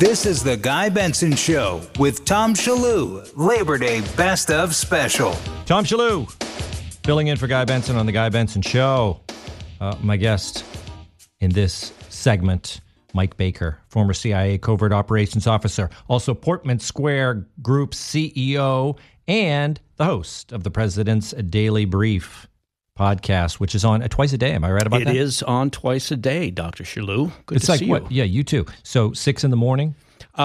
This is the Guy Benson Show with Tom Shalhoub, Labor Day Best of Special. Tom Shalhoub, filling in for Guy Benson on the Guy Benson Show. My guest in this segment, Mike Baker, former CIA Covert Operations Officer, also Portman Square Group CEO, and the host of the President's Daily Brief podcast, which is on twice a day. Am I right about that? It is on twice a day, Dr. Shalhoub. Good it's to like see what? you. Yeah, you too. So 6 in the morning?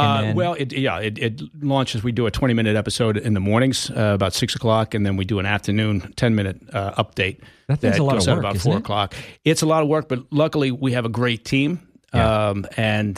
It launches. We do a 20-minute episode in the mornings, about 6 o'clock, and then we do an afternoon 10-minute update. That thing's a lot goes of out work, about isn't 4 it? o'clock. It's a lot of work, but luckily we have a great team, and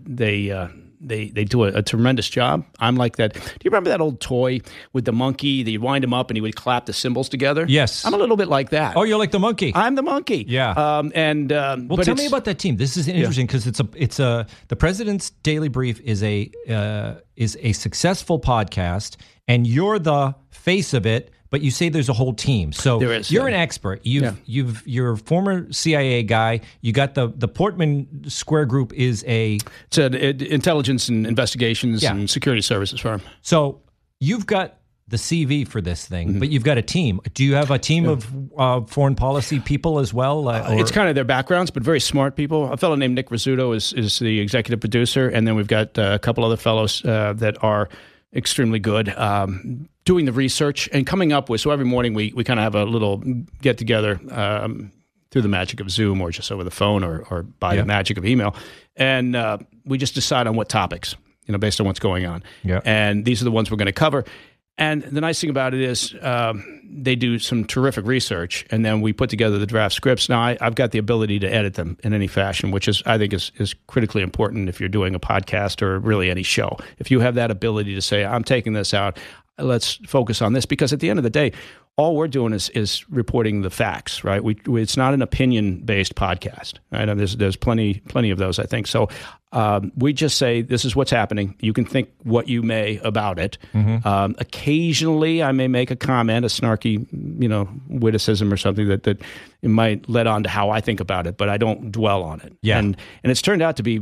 they do a tremendous job. I'm like that. Do you remember that old toy with the monkey that you wind him up and he would clap the cymbals together? Yes. I'm a little bit like that. Oh, you're like the monkey. I'm the monkey. Yeah. Well, tell me about that team. This is interesting because the President's Daily Brief is a successful podcast, and you're the face of it. But you say there's a whole team, so there is, you're an expert. You're a former CIA guy. You got the Portman Square Group is it's an intelligence and investigations and security services firm. So you've got the CV for this thing, but you've got a team. Do you have a team of foreign policy people as well? It's kind of their backgrounds, but very smart people. A fellow named Nick Rizzuto is the executive producer, and then we've got a couple other fellows that are extremely good doing the research and coming up with. So every morning we kind of have a little get together through the magic of Zoom or just over the phone or by the magic of email, and we just decide on what topics, based on what's going on. Yeah. And these are the ones we're going to cover. And the nice thing about it is they do some terrific research, and then we put together the draft scripts. Now, I've got the ability to edit them in any fashion, which I think is critically important if you're doing a podcast or really any show. If you have that ability to say, I'm taking this out, let's focus on this, because at the end of the day, all we're doing is reporting the facts, right? It's not an opinion-based podcast, right? And there's plenty of those, I think. So we just say, this is what's happening. You can think what you may about it. Occasionally, I may make a comment, a snarky, witticism or something that it might let on to how I think about it, but I don't dwell on it. Yeah. And it's turned out to be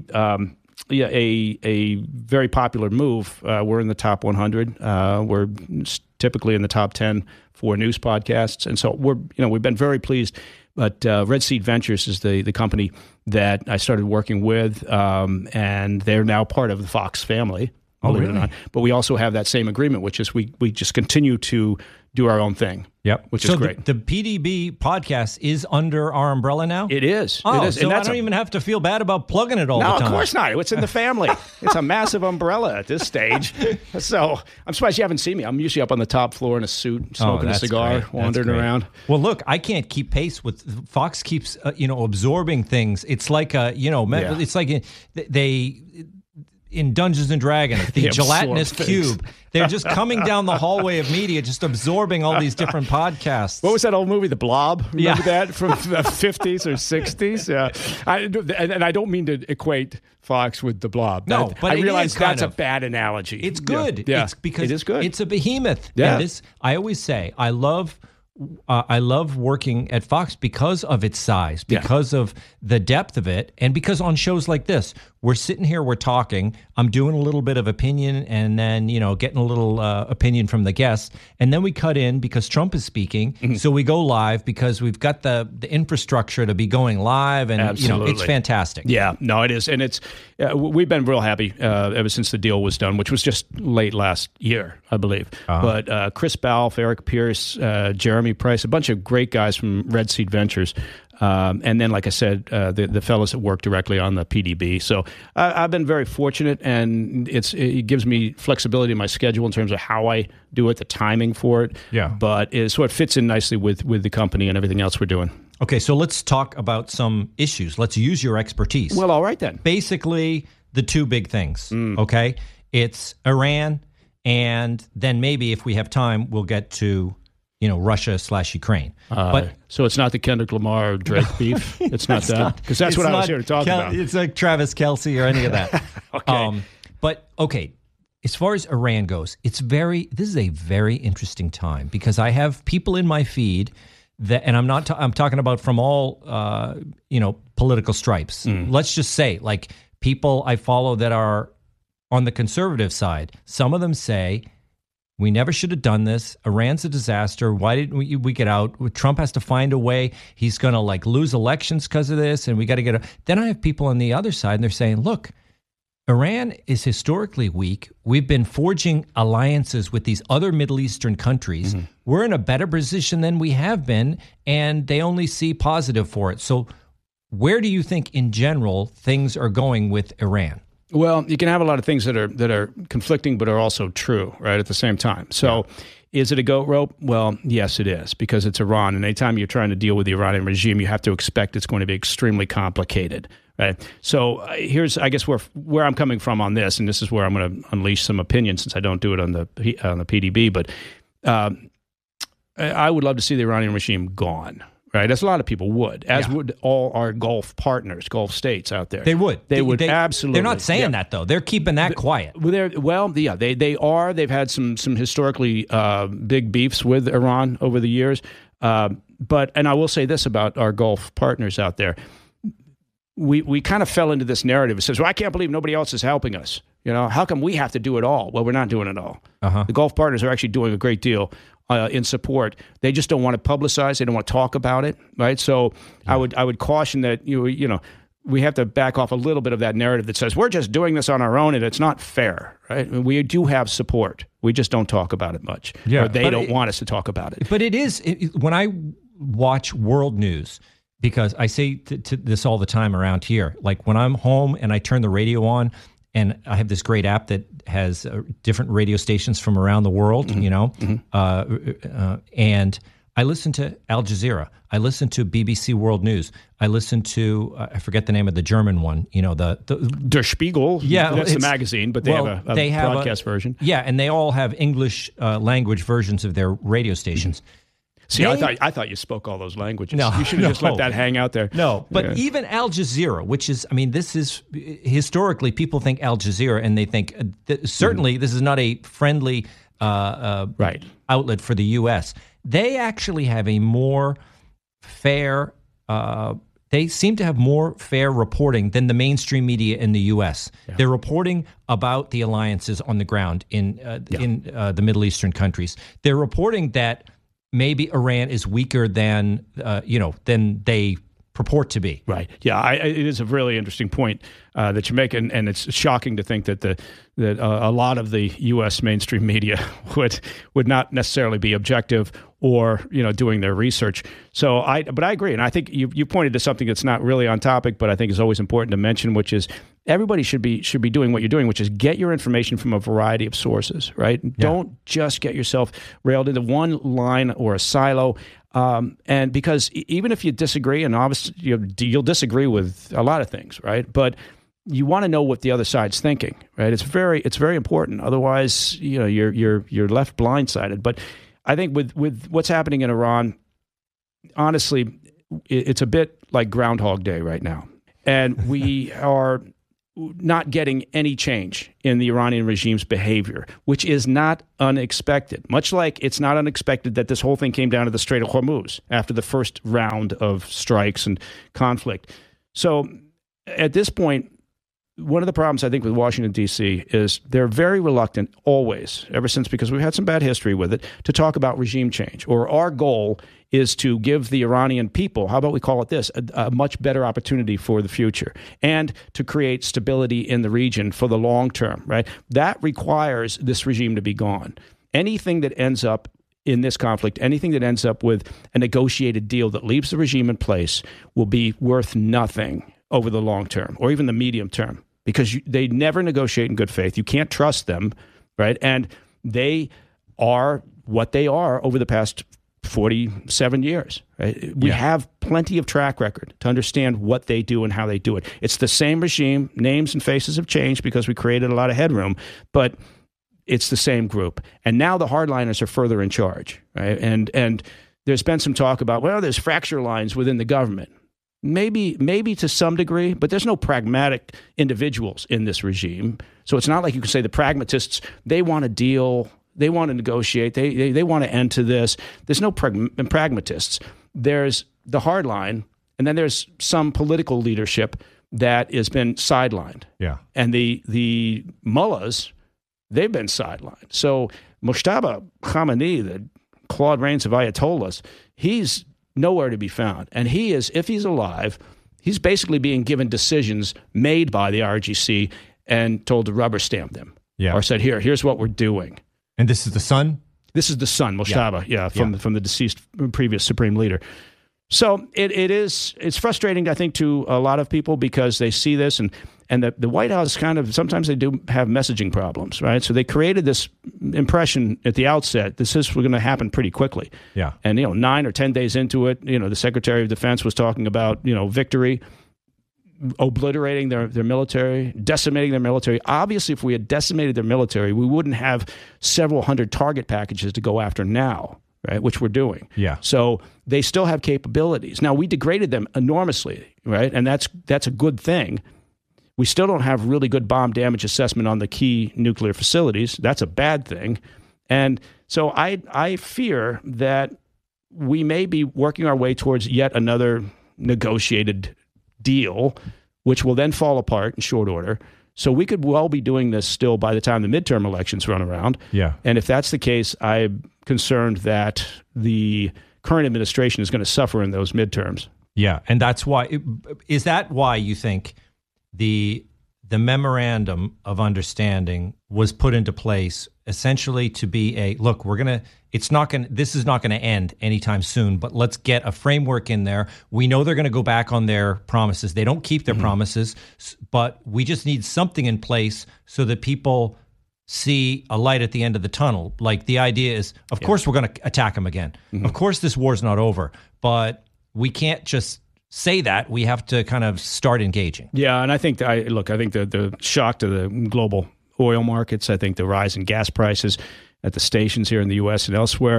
a very popular move. We're in the top 100. We're typically in the top 10 for news podcasts, and so we've been very pleased. But Red Seed Ventures is the company that I started working with, and they're now part of the Fox family. Believe it or not. But we also have that same agreement, which is we just continue to do our own thing. Yep, which is great. The PDB podcast is under our umbrella now? It is. Oh, it is. So And I that's don't even have to feel bad about plugging it all the time. No, of course not. It's in the family. It's a massive umbrella at this stage. So I'm surprised you haven't seen me. I'm usually up on the top floor in a suit, smoking a cigar, wandering around. Well, look, I can't keep pace with Fox. Keeps absorbing things. It's like it's like they. In Dungeons and Dragons, the gelatinous cube. They're just coming down the hallway of media, just absorbing all these different podcasts. What was that old movie, The Blob? Remember that from the 50s or 60s? Yeah. And I don't mean to equate Fox with The Blob. No, but I realize that's a of bad analogy. It's good. Yeah. It's because it is good. It's a behemoth. Yeah. And I always say, I love working at Fox because of its size, because of the depth of it, and because on shows like this, we're sitting here, we're talking, I'm doing a little bit of opinion, and then, getting a little opinion from the guests, and then we cut in because Trump is speaking, so we go live because we've got the infrastructure to be going live, and Absolutely. It's fantastic. Yeah, no, it is, and it's we've been real happy ever since the deal was done, which was just late last year, I believe. But Chris Balfe, Eric Pierce, Jeremy Price, a bunch of great guys from Red Seed Ventures. And then, like I said, the fellows that work directly on the PDB. So I've been very fortunate, and it gives me flexibility in my schedule in terms of how I do it, the timing for it. Yeah. But so it fits in nicely with the company and everything else we're doing. Okay, so let's talk about some issues. Let's use your expertise. Well, all right then. Basically, the two big things, okay? It's Iran, and then maybe if we have time, we'll get to Russia/Ukraine. But so it's not the Kendrick Lamar or Drake beef. It's not that, because that's what I was here to talk about. It's like Travis Kelce or any of that. Okay. But okay, as far as Iran goes, this is a very interesting time because I have people in my feed that, and I'm talking about from all political stripes. Let's just say like people I follow that are on the conservative side. Some of them say, we never should have done this. Iran's a disaster. Why didn't we get out? Trump has to find a way. He's going to lose elections because of this, and we got to get out. Then I have people on the other side, and they're saying, look, Iran is historically weak. We've been forging alliances with these other Middle Eastern countries. Mm-hmm. We're in a better position than we have been, and they only see positive for it. So where do you think, in general, things are going with Iran? Well, you can have a lot of things that are conflicting, but are also true, right, at the same time. So is it a goat rope? Well, yes, it is, because it's Iran. And anytime you're trying to deal with the Iranian regime, you have to expect it's going to be extremely complicated, right? So here's, I guess, where I'm coming from on this, and this is where I'm going to unleash some opinion since I don't do it on the PDB. But I would love to see the Iranian regime gone. Right, as a lot of people would, as would all our Gulf partners, Gulf states out there. They would absolutely. They're not saying that though. They're keeping that quiet. They are. They've had some historically big beefs with Iran over the years. But I will say this about our Gulf partners out there: we kind of fell into this narrative. It says, "Well, I can't believe nobody else is helping us. You know, how come we have to do it all?" Well, we're not doing it all. The Gulf partners are actually doing a great deal in support. They just don't want to publicize. They don't want to talk about it, right? So I would caution that you know we have to back off a little bit of that narrative that says we're just doing this on our own and it's not fair, right? We do have support. We just don't talk about it much. Or they don't want us to talk about it. But it is when I watch world news, because I say to this all the time around here, like when I'm home and I turn the radio on. And I have this great app that has different radio stations from around the world, you know, and I listen to Al Jazeera. I listen to BBC World News. I listen to, I forget the name of the German one, you know, the Der Spiegel. Yeah, that's the magazine, but they have a broadcast version. Yeah, and they all have English language versions of their radio stations. See, I thought you spoke all those languages. No, you should have just let that hang out there. No, but even Al Jazeera, which is, I mean, this is historically people think Al Jazeera and they think certainly this is not a friendly outlet for the U.S. They actually have a more fair. They seem to have more fair reporting than the mainstream media in the U.S. Yeah. They're reporting about the alliances on the ground in the Middle Eastern countries. They're reporting that maybe Iran is weaker than they purport to be. Right. Yeah. It is a really interesting point that you make, and it's shocking to think that a lot of the U.S. mainstream media would not necessarily be objective or doing their research. So but I agree, and I think you pointed to something that's not really on topic, but I think is always important to mention, which is everybody should be doing what you're doing, which is get your information from a variety of sources. Right. Yeah. Don't just get yourself railed into one line or a silo. And because even if you disagree, and obviously you'll disagree with a lot of things, right? But you want to know what the other side's thinking, right? It's very important. Otherwise, you're left blindsided. But I think with what's happening in Iran, honestly, it's a bit like Groundhog Day right now, and we are not getting any change in the Iranian regime's behavior, which is not unexpected. Much like it's not unexpected that this whole thing came down to the Strait of Hormuz after the first round of strikes and conflict. So at this point, one of the problems I think with Washington, D.C. is they're very reluctant always, ever since, because we've had some bad history with it, to talk about regime change. Or our goal is to give the Iranian people, how about we call it this, a much better opportunity for the future, and to create stability in the region for the long term, right? That requires this regime to be gone. Anything that ends up in this conflict, anything that ends up with a negotiated deal that leaves the regime in place will be worth nothing over the long term or even the medium term, because they never negotiate in good faith. You can't trust them, right? And they are what they are over the past 47 years, right? We have plenty of track record to understand what they do and how they do it. It's the same regime. Names and faces have changed because we created a lot of headroom, but it's the same group. And now the hardliners are further in charge, right? And there's been some talk about, well, there's fracture lines within the government. Maybe to some degree, but there's no pragmatic individuals in this regime. So it's not like you can say the pragmatists, they want to deal, they want to negotiate, they want to end to this. There's no pragmatists. There's the hard line, and then there's some political leadership, that has been sidelined. Yeah. And the mullahs, they've been sidelined. So Mojtaba Khamenei, the Claude Rains of Ayatollahs, he's nowhere to be found. And he is, if he's alive, he's basically being given decisions made by the RGC and told to rubber stamp them. Yeah. Or said, here's what we're doing. And this is the son? This is the son, Mojtaba, from the deceased previous supreme leader. So it's frustrating, I think, to a lot of people because they see this and the White House kind of, sometimes they do have messaging problems, right? So they created this impression at the outset, this is going to happen pretty quickly. Yeah. And, 9 or 10 days into it, the Secretary of Defense was talking about, victory, obliterating their military, decimating their military. Obviously, if we had decimated their military, we wouldn't have several hundred target packages to go after now. Right, which we're doing. Yeah. So they still have capabilities. Now, we degraded them enormously, right? And that's a good thing. We still don't have really good bomb damage assessment on the key nuclear facilities. That's a bad thing. And so I fear that we may be working our way towards yet another negotiated deal, which will then fall apart in short order. So we could well be doing this still by the time the midterm elections run around. Yeah. And if that's the case, I'm concerned that the current administration is going to suffer in those midterms. Yeah, and that's why. Is that why you think the memorandum of understanding was put into place essentially to be look, this is not going to end anytime soon, but let's get a framework in there. We know they're going to go back on their promises. They don't keep their promises, but we just need something in place so that people see a light at the end of the tunnel. Like the idea is, of course, we're going to attack them again. Of course, this war's not over, but we can't just say that. We have to kind of start engaging. Yeah, and I think I think the shock to the global oil markets, I think the rise in gas prices at the stations here in the U.S. and elsewhere,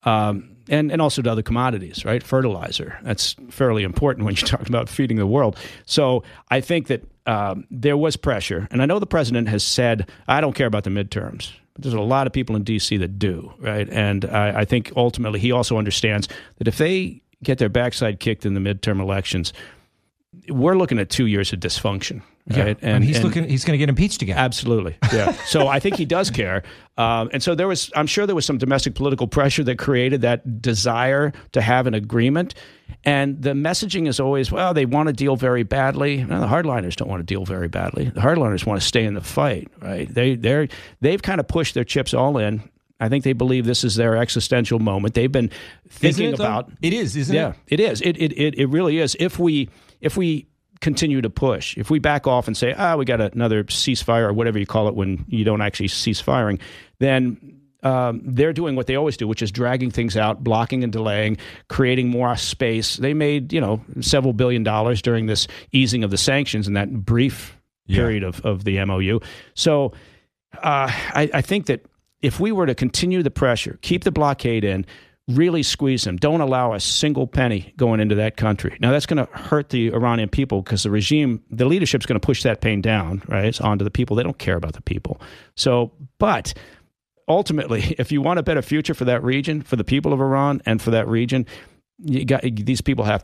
and also to other commodities, right? Fertilizer, that's fairly important when you're talking about feeding the world. So I think that there was pressure, and I know the president has said, I don't care about the midterms. But there's a lot of people in D.C. that do, right? And I think ultimately he also understands that if they get their backside kicked in the midterm elections, we're looking at 2 years of dysfunction. Right? Yeah. And he's going to get impeached again. Absolutely. Yeah. So I think he does care. And so I'm sure there was some domestic political pressure that created that desire to have an agreement. And the messaging is always, well, they want to deal very badly. No, the hardliners don't want to deal very badly. The hardliners want to stay in the fight, right? They've kind of pushed their chips all in. I think they believe this is their existential moment. They've been thinking about. It is, isn't it? Yeah, it is. It really is. If we continue to push, if we back off and say, we got another ceasefire or whatever you call it when you don't actually cease firing, then they're doing what they always do, which is dragging things out, blocking and delaying, creating more space. They made several $1 billion during this easing of the sanctions in that brief period of the MOU. So I think that if we were to continue the pressure, keep the blockade in, really squeeze them, don't allow a single penny going into that country. Now, that's going to hurt the Iranian people because the leadership's going to push that pain down, right? It's onto the people. They don't care about the people. So, but ultimately, if you want a better future for that region, for the people of Iran and for that region, these people have